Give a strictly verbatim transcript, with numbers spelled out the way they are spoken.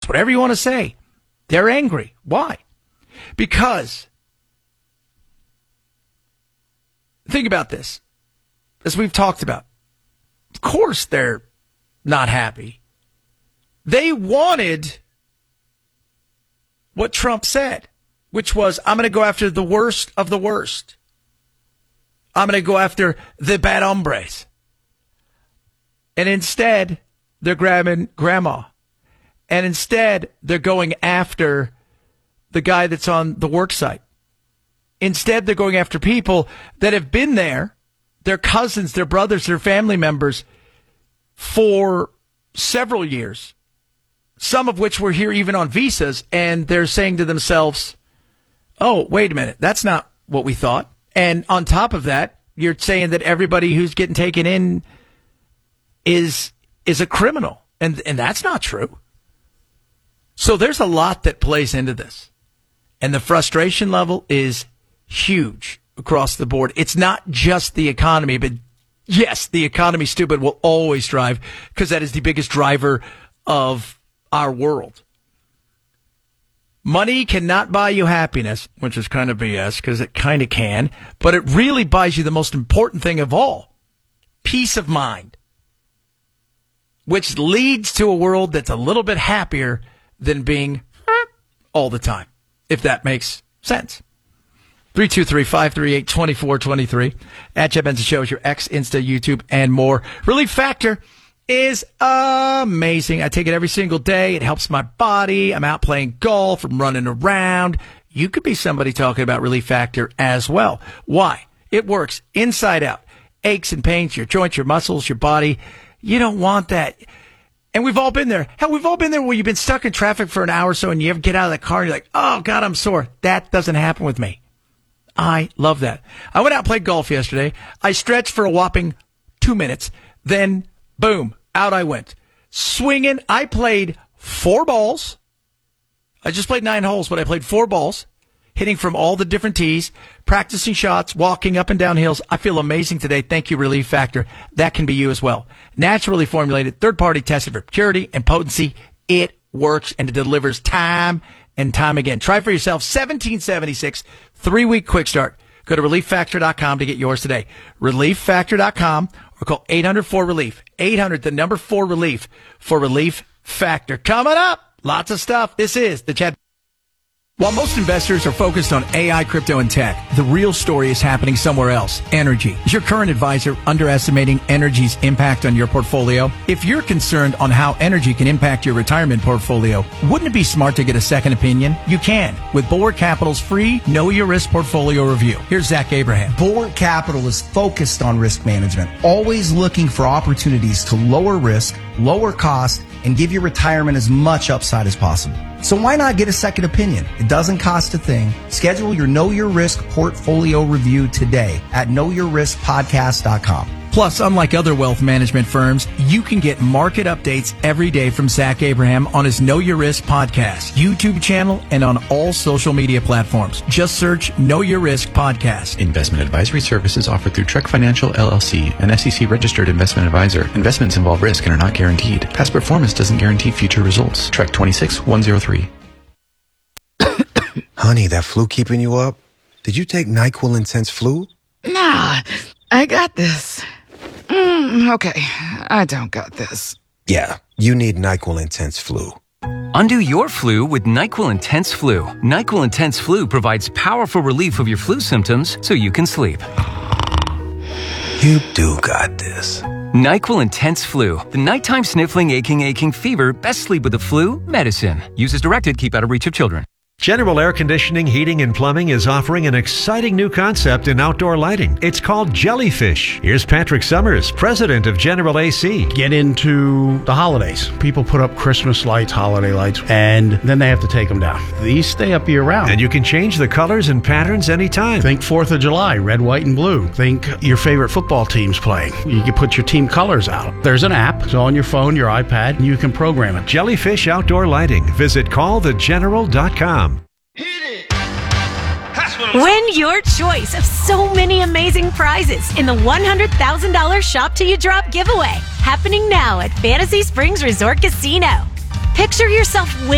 whatever you want to say. They're angry. Why? Because, think about this, as we've talked about. Of course they're not happy. They wanted what Trump said, which was, I'm going to go after the worst of the worst. I'm going to go after the bad hombres. And instead, they're grabbing grandma. And instead, they're going after the guy that's on the work site. Instead, they're going after people that have been there, their cousins, their brothers, their family members, for several years, some of which were here even on visas, and they're saying to themselves, oh, wait a minute, that's not what we thought. And on top of that, you're saying that everybody who's getting taken in is is a criminal, and and that's not true. So there's a lot that plays into this, and the frustration level is huge across the board. It's not just the economy, but yes, the economy, stupid, will always drive, because that is the biggest driver of our world. Money cannot buy you happiness, which is kind of B S, because it kind of can, but it really buys you the most important thing of all, peace of mind, which leads to a world that's a little bit happier than being all the time, if that makes sense. three two three, five three eight, two four two three. At Jeff Benson Show is your X, Insta, YouTube, and more. Relief Factor is amazing. I take it every single day. It helps my body. I'm out playing golf. I'm running around. You could be somebody talking about Relief Factor as well. Why? It works inside out. Aches and pains, your joints, your muscles, your body. You don't want that. And we've all been there. Hell, we've all been there where you've been stuck in traffic for an hour or so, and you ever get out of the car and you're like, oh, God, I'm sore. That doesn't happen with me. I love that. I went out and played golf yesterday. I stretched for a whopping two minutes. Then, boom, out I went. Swinging. I played four balls. I just played nine holes, but I played four balls, hitting from all the different tees, practicing shots, walking up and down hills. I feel amazing today. Thank you, Relief Factor. That can be you as well. Naturally formulated, third-party tested for purity and potency. It works, and it delivers time and time again. Try for yourself. seventeen seventy-six, three-week quick start. Go to relief factor dot com to get yours today. relief factor dot com or call eight hundred four relief. eight hundred, the number four relief for Relief Factor. Coming up, lots of stuff. This is the Chad. While most investors are focused on A I, crypto, and tech, the real story is happening somewhere else. Energy. Is your current advisor underestimating energy's impact on your portfolio? If you're concerned on how energy can impact your retirement portfolio, wouldn't it be smart to get a second opinion? You can with Bulwark Capital's free Know Your Risk portfolio review. Here's Zach Abraham. Bulwark Capital is focused on risk management, always looking for opportunities to lower risk, lower cost, and give your retirement as much upside as possible. So why not get a second opinion? It doesn't cost a thing. Schedule your Know Your Risk portfolio review today at know your risk podcast dot com. Plus, unlike other wealth management firms, you can get market updates every day from Zach Abraham on his Know Your Risk podcast, YouTube channel, and on all social media platforms. Just search Know Your Risk Podcast. Investment advisory services offered through Trek Financial, L L C, an S E C-registered investment advisor. Investments involve risk and are not guaranteed. Past performance doesn't guarantee future results. Trek twenty-six one oh three. Honey, that flu keeping you up? Did you take NyQuil Intense Flu? Nah, I got this. Mm, okay, I don't got this. Yeah, you need NyQuil Intense Flu. Undo your flu with NyQuil Intense Flu. NyQuil Intense Flu provides powerful relief of your flu symptoms so you can sleep. You do got this. NyQuil Intense Flu. The nighttime sniffling, aching, aching fever. Best sleep with the flu medicine. Use as directed. Keep out of reach of children. General Air Conditioning, Heating, and Plumbing is offering an exciting new concept in outdoor lighting. It's called Jellyfish. Here's Patrick Summers, president of General A C. Get into the holidays. People put up Christmas lights, holiday lights, and then they have to take them down. These stay up year round. And you can change the colors and patterns anytime. Think fourth of July, red, white, and blue. Think your favorite football team's playing. You can put your team colors out. There's an app. It's on your phone, your iPad, and you can program it. Jellyfish Outdoor Lighting. Visit call the general dot com. Win your choice of so many amazing prizes in the one hundred thousand dollars Shop Till You Drop giveaway, happening now at Fantasy Springs Resort Casino. Picture yourself winning